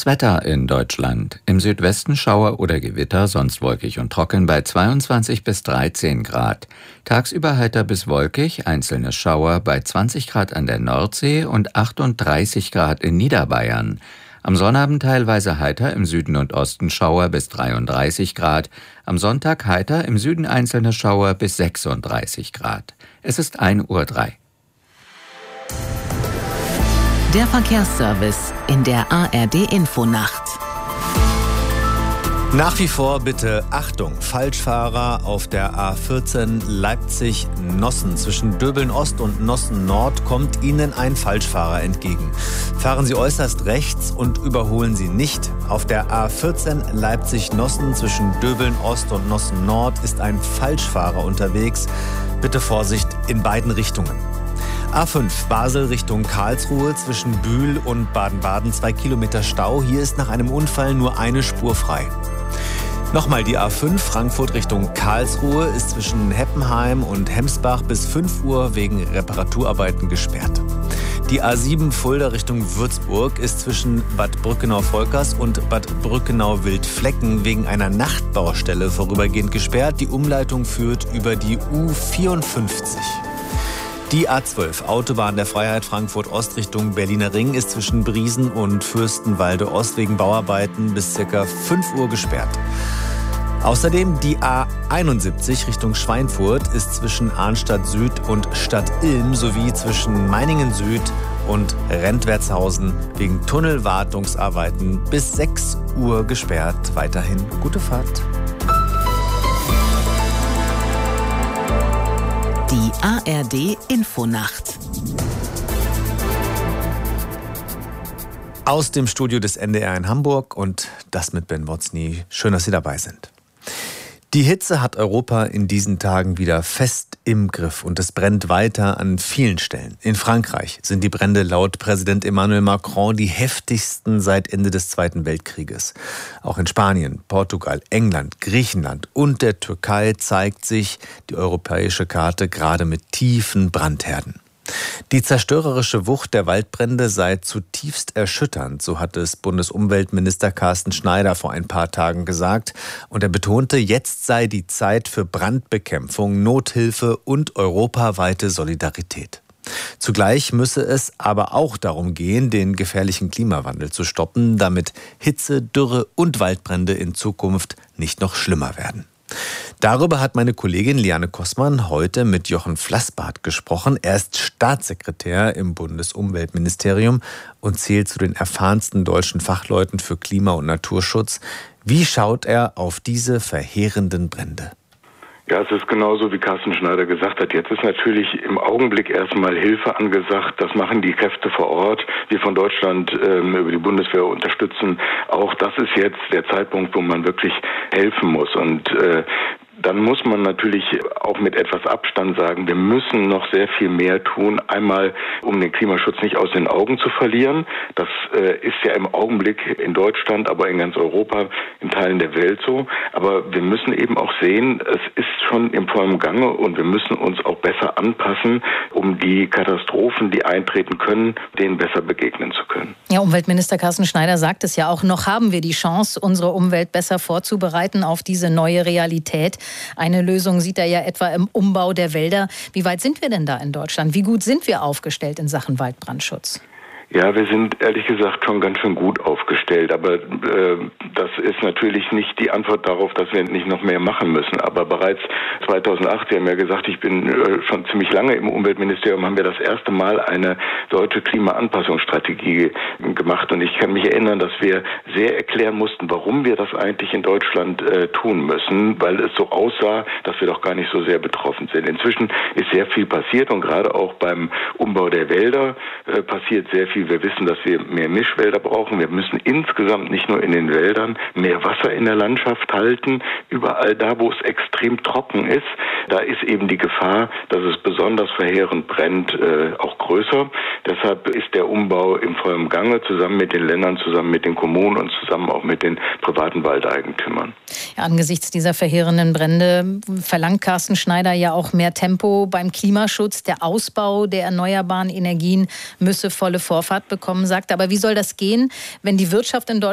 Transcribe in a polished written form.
Das Wetter in Deutschland. Im Südwesten Schauer oder Gewitter, sonst wolkig und trocken bei 22 bis 13 Grad. Tagsüber heiter bis wolkig, einzelne Schauer bei 20 Grad an der Nordsee und 38 Grad in Niederbayern. Am Sonnabend teilweise heiter, im Süden und Osten Schauer bis 33 Grad. Am Sonntag heiter, im Süden einzelne Schauer bis 36 Grad. Es ist 1:03 Uhr. Der Verkehrsservice in der ARD-Infonacht. Nach wie vor bitte Achtung, Falschfahrer auf der A14 Leipzig-Nossen. Zwischen Döbeln-Ost und Nossen-Nord kommt Ihnen ein Falschfahrer entgegen. Fahren Sie äußerst rechts und überholen Sie nicht. Auf der A14 Leipzig-Nossen zwischen Döbeln-Ost und Nossen-Nord ist ein Falschfahrer unterwegs. Bitte Vorsicht in beiden Richtungen. A5 Basel Richtung Karlsruhe zwischen Bühl und Baden-Baden 2 Kilometer Stau. Hier ist nach einem Unfall nur eine Spur frei. Nochmal die A5 Frankfurt Richtung Karlsruhe ist zwischen Heppenheim und Hemsbach bis 5 Uhr wegen Reparaturarbeiten gesperrt. Die A7 Fulda Richtung Würzburg ist zwischen Bad Brückenau-Volkers und Bad Brückenau-Wildflecken wegen einer Nachtbaustelle vorübergehend gesperrt. Die Umleitung führt über die U54. Die A12 Autobahn der Freiheit Frankfurt-Ost Richtung Berliner Ring ist zwischen Briesen und Fürstenwalde-Ost wegen Bauarbeiten bis ca. 5 Uhr gesperrt. Außerdem die A71 Richtung Schweinfurt ist zwischen Arnstadt Süd und Stadt-Ilm sowie zwischen Meiningen Süd und Rentwertshausen wegen Tunnelwartungsarbeiten bis 6 Uhr gesperrt. Weiterhin gute Fahrt. Die ARD-Infonacht. Aus dem Studio des NDR in Hamburg und das mit Ben Wotzny. Schön, dass Sie dabei sind. Die Hitze hat Europa in diesen Tagen wieder fest im Griff und es brennt weiter an vielen Stellen. In Frankreich sind die Brände laut Präsident Emmanuel Macron die heftigsten seit Ende des Zweiten Weltkrieges. Auch in Spanien, Portugal, England, Griechenland und der Türkei zeigt sich die europäische Karte gerade mit tiefen Brandherden. Die zerstörerische Wucht der Waldbrände sei zutiefst erschütternd, so hat es Bundesumweltminister Carsten Schneider vor ein paar Tagen gesagt. Und er betonte, jetzt sei die Zeit für Brandbekämpfung, Nothilfe und europaweite Solidarität. Zugleich müsse es aber auch darum gehen, den gefährlichen Klimawandel zu stoppen, damit Hitze, Dürre und Waldbrände in Zukunft nicht noch schlimmer werden. Darüber hat meine Kollegin Liane Kossmann heute mit Jochen Flassbart gesprochen. Er ist Staatssekretär im Bundesumweltministerium und zählt zu den erfahrensten deutschen Fachleuten für Klima- und Naturschutz. Wie schaut er auf diese verheerenden Brände? Ja, es ist genauso, wie Carsten Schneider gesagt hat. Jetzt ist natürlich im Augenblick erstmal Hilfe angesagt. Das machen die Kräfte vor Ort. Wir von Deutschland über die Bundeswehr unterstützen. Auch das ist jetzt der Zeitpunkt, wo man wirklich helfen muss. Und dann muss man natürlich auch mit etwas Abstand sagen, wir müssen noch sehr viel mehr tun. Einmal, um den Klimaschutz nicht aus den Augen zu verlieren. Das ist ja im Augenblick in Deutschland, aber in ganz Europa, in Teilen der Welt so. Aber wir müssen eben auch sehen, es ist schon im vollen Gange und wir müssen uns auch besser anpassen, um die Katastrophen, die eintreten können, denen besser begegnen zu können. Ja, Umweltminister Carsten Schneider sagt es ja auch, noch haben wir die Chance, unsere Umwelt besser vorzubereiten auf diese neue Realität. Eine Lösung sieht er ja etwa im Umbau der Wälder. Wie weit sind wir denn da in Deutschland? Wie gut sind wir aufgestellt in Sachen Waldbrandschutz? Ja, wir sind ehrlich gesagt schon ganz schön gut aufgestellt, aber das ist natürlich nicht die Antwort darauf, dass wir nicht noch mehr machen müssen. Aber bereits 2008, Sie haben ja gesagt, ich bin schon ziemlich lange im Umweltministerium, haben wir das erste Mal eine deutsche Klimaanpassungsstrategie gemacht. Und ich kann mich erinnern, dass wir sehr erklären mussten, warum wir das eigentlich in Deutschland tun müssen, weil es so aussah, dass wir doch gar nicht so sehr betroffen sind. Inzwischen ist sehr viel passiert und gerade auch beim Umbau der Wälder passiert sehr viel. Wir wissen, dass wir mehr Mischwälder brauchen. Wir müssen insgesamt nicht nur in den Wäldern mehr Wasser in der Landschaft halten. Überall da, wo es extrem trocken ist, da ist eben die Gefahr, dass es besonders verheerend brennt, auch größer. Deshalb ist der Umbau im vollen Gange, zusammen mit den Ländern, zusammen mit den Kommunen und zusammen auch mit den privaten Waldeigentümern. Ja, angesichts dieser verheerenden Brände verlangt Carsten Schneider ja auch mehr Tempo beim Klimaschutz. Der Ausbau der erneuerbaren Energien müsse volle Vorfahrt bekommen, sagt. Aber wie soll das gehen, wenn die Wirtschaft in Deutschland